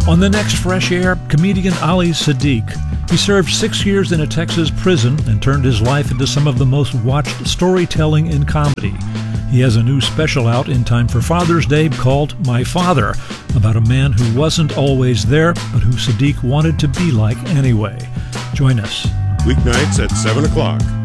On the next Fresh Air, comedian Ali Siddiq. He served 6 years in a Texas prison and turned his life into some of the most watched storytelling in comedy. He has a new special out in time for Father's Day called My Father, about a man who wasn't always there, but who Siddiq wanted to be like anyway. Join us. Weeknights at 7 o'clock.